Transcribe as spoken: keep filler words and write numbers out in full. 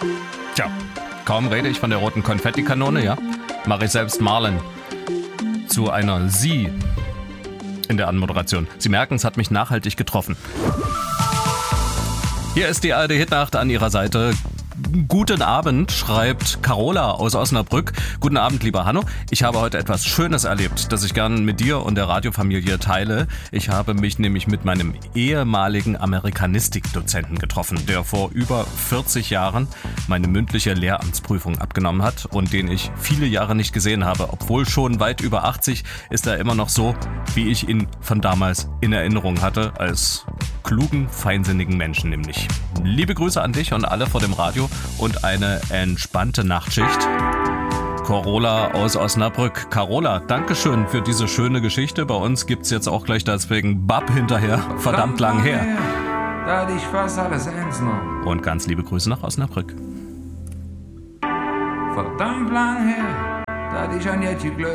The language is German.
Tja, kaum rede ich von der roten Konfettikanone, ja, mache ich selbst Marlen zu einer Sie in der Anmoderation. Sie merken, es hat mich nachhaltig getroffen. Hier ist die alte Hitnacht an Ihrer Seite. Guten Abend, schreibt Carola aus Osnabrück. Guten Abend, lieber Hanno. Ich habe heute etwas Schönes erlebt, das ich gern mit dir und der Radiofamilie teile. Ich habe mich nämlich mit meinem ehemaligen Amerikanistikdozenten getroffen, der vor über vierzig Jahren meine mündliche Lehramtsprüfung abgenommen hat und den ich viele Jahre nicht gesehen habe. Obwohl schon weit über achtzig ist er immer noch so, wie ich ihn von damals in Erinnerung hatte, als klugen, feinsinnigen Menschen nämlich. Liebe Grüße an dich und alle vor dem Radio und eine entspannte Nachtschicht. Carola aus Osnabrück. Carola, Dankeschön für diese schöne Geschichte. Bei uns gibt's jetzt auch gleich deswegen Bab hinterher. Verdammt, Verdammt lang her. her. Da hatte ich fast alles eins noch. Und ganz liebe Grüße nach Osnabrück. Verdammt lang her. Da hatte ich an Jetti Glöckner.